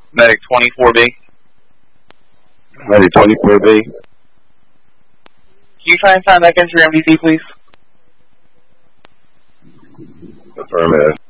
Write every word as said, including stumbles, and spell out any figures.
Medic twenty-four B. Medic twenty-four B. Can you try and sign back into your M V P, please? Affirmative.